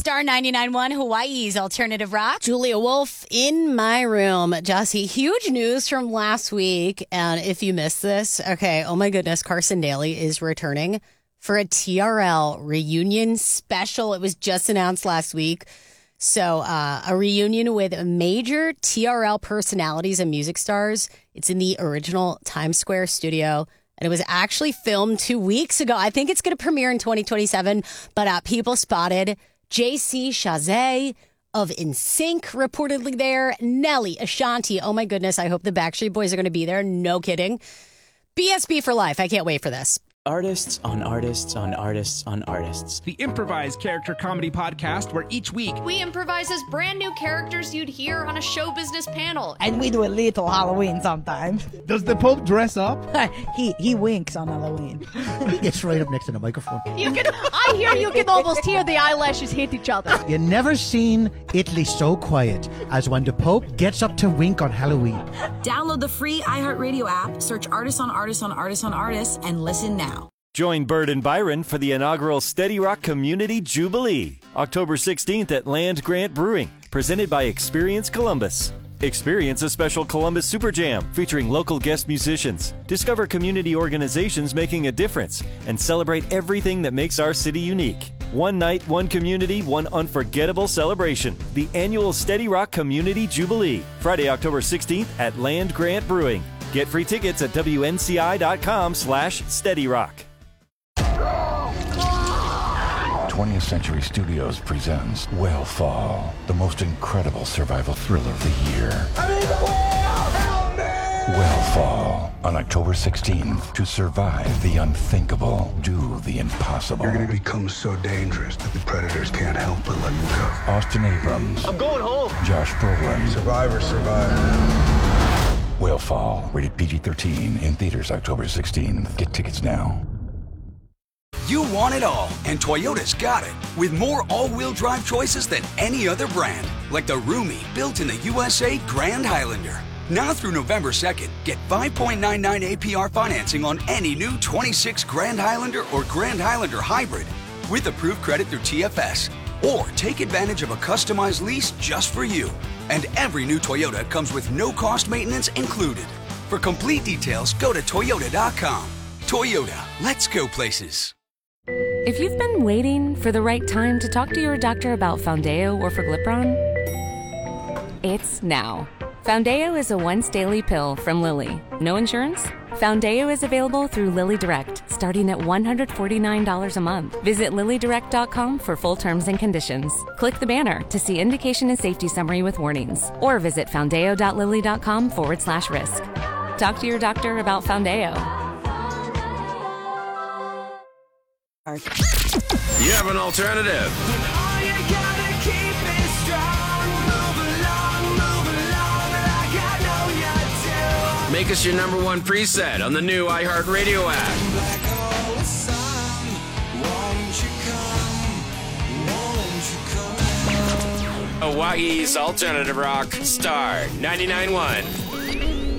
Star 99.1 Hawaii's Alternative Rock. Julia Wolf in my room. Jesse, huge news from last week. And if you missed this, okay, oh my goodness, Carson Daly is returning for a TRL reunion special. It was just announced last week. So a reunion with major TRL personalities and music stars. It's in the original Times Square studio. And it was actually filmed 2 weeks ago. I think it's going to premiere in 2027. But people spotted JC Chasez of NSYNC reportedly there. Nelly, Ashanti. Oh my goodness. I hope the Backstreet Boys are going to be there. No kidding. BSB for life. I can't wait for this. Artists on artists on artists on artists. The improvised character comedy podcast where each week we improvise as brand new characters you'd hear on a show business panel. And we do a little Halloween sometimes. Does the Pope dress up? he winks on Halloween. He gets right up next to the microphone. I hear you can almost hear the eyelashes hit each other. You never seen Italy so quiet as when the Pope gets up to wink on Halloween. Download the free iHeartRadio app, search Artists on Artists on Artists on Artists, and listen now. Join Bird and Byron for the inaugural Steady Rock Community Jubilee, October 16th at Land Grant Brewing, presented by Experience Columbus. Experience a special Columbus Super Jam featuring local guest musicians. Discover community organizations making a difference and celebrate everything that makes our city unique. One night, one community, one unforgettable celebration. The annual Steady Rock Community Jubilee, Friday, October 16th at Land Grant Brewing. Get free tickets at WNCI.com/SteadyRock. 20th Century Studios presents Whale Fall, the most incredible survival thriller of the year. Whale Fall, on October 16th. To survive the unthinkable, do the impossible. You're going to become so dangerous that the predators can't help but let you go. Austin Abrams. I'm going home. Josh Brolin. Survivors survive. Whale Fall, rated PG-13, in theaters October 16th. Get tickets now. You want it all, and Toyota's got it. With more all-wheel drive choices than any other brand. Like the roomy, built-in-the-USA Grand Highlander. Now through November 2nd, get 5.99 APR financing on any new 26 Grand Highlander or Grand Highlander Hybrid with approved credit through TFS. Or take advantage of a customized lease just for you. And every new Toyota comes with no-cost maintenance included. For complete details, go to Toyota.com. Toyota, let's go places. If you've been waiting for the right time to talk to your doctor about Foundeo or Forglipron, it's now. Foundeo is a once-daily pill from Lilly. No insurance? Foundeo is available through Lilly Direct, starting at $149 a month. Visit LillyDirect.com for full terms and conditions. Click the banner to see indication and safety summary with warnings. Or visit Foundeo.Lilly.com/risk. Talk to your doctor about Foundeo. You have an alternative. Make us your number one preset on the new iHeartRadio app. Hawaii's Alternative Rock, Star 99.1.